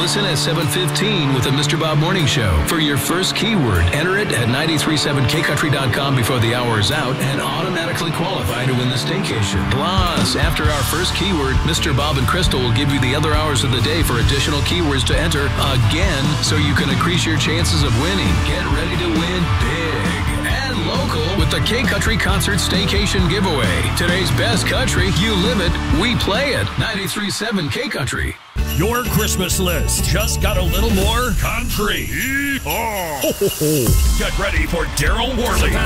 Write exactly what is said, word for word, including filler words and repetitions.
listen at seven fifteen with the Mister Bob Morning Show. For your first keyword, enter it at nine three seven k country dot com before the hour is out and automatically qualify to win the staycation. Plus, after our first keyword, Mister Bob and Crystal will give you the other hours of the day for additional keywords to enter again so you can increase your chances of winning. Get ready to win big and local with the K-Country Concert Staycation Giveaway. Today's best country, you live it, we play it. ninety-three point seven K-Country. Your Christmas list just got a little more country. Yeehaw! Ho, ho, ho. Get ready for Daryl Worley